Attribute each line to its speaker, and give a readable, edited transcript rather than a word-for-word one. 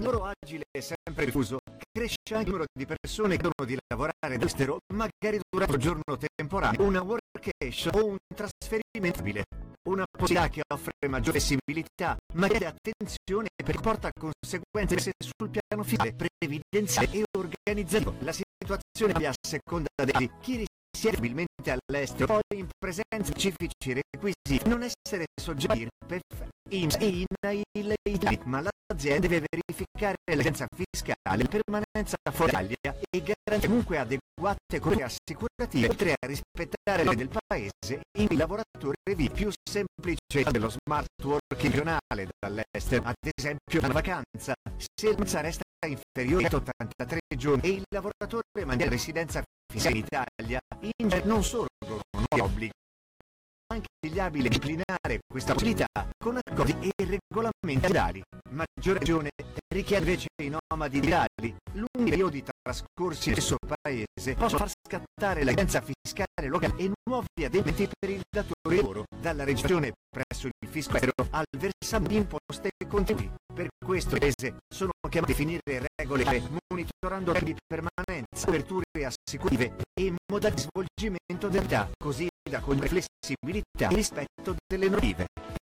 Speaker 1: lavoro agile è sempre diffuso, cresce anche il numero di persone che devono di lavorare all'estero, magari durante un giorno temporaneo, una workation o un trasferimento mobile. Una possibilità che offre maggiore flessibilità, ma chiede attenzione perché porta conseguenze sul piano fiscale, previdenziale e organizzativo. La situazione cambia a seconda dei chi risiede stabilmente all'estero, poi in presenza di specifici requisiti, non essere soggetti IRPEF, INPS e INAIL, ma l'azienda deve verificare l'esigenza fiscale, la permanenza fuori Italia e garantire comunque adeguate coperture assicurative, oltre a rispettare le leggi del paese in cui il lavoratore vive. Più semplice dello smart working regionale dall'estero, ad esempio una vacanza, se la vacanza resta inferiore a 83 giorni e il lavoratore mantiene residenza fiscale in Italia, in genere non sorgono nuovi obblighi. Anche consigliabile declinare questa possibilità con accordi e regolamenti aziendali. Maggiore ragione richiede invece i nomadi digitali. Lunghi periodi trascorsi nello stesso paese possono far scattare la residenza fiscale locale e nuovi adempimenti per il datore di lavoro, dalla registrazione presso il fisco estero al versamento di imposte e contributi. Per questo le imprese sono chiamate a definire regole chiare, monitorando tempi di permanenza, aperture assicurative e modalità di svolgimento dell'attività, così da cogliere flessibilità e rispetto delle normative.